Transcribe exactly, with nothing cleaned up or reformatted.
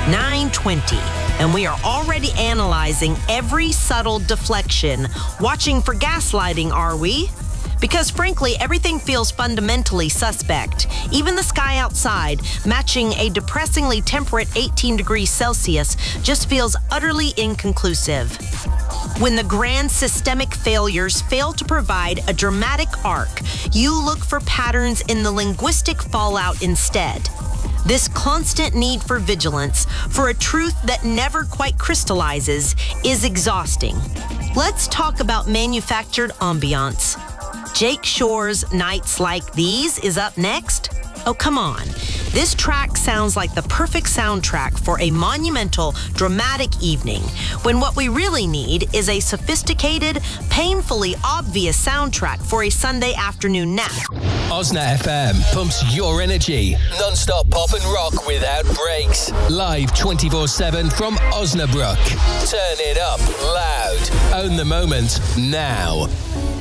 nine twenty, and we are already analyzing every subtle deflection. Watching for gaslighting, are we? Because frankly, everything feels fundamentally suspect. Even the sky outside, matching a depressingly temperate eighteen degrees Celsius, just feels utterly inconclusive. When the grand systemic failures fail to provide a dramatic arc, you look for patterns in the linguistic fallout instead. This constant need for vigilance, for a truth that never quite crystallizes, is exhausting. Let's talk about manufactured ambiance. Jake Shore's Nights Like These is up next. Oh, come on. This track sounds like the perfect soundtrack for a monumental, dramatic evening, when what we really need is a sophisticated, painfully obvious soundtrack for a Sunday afternoon nap. Osna F M pumps your energy. Non-stop pop and rock without breaks. Live twenty-four seven from Osnabrück. Turn it up loud. Own the moment now.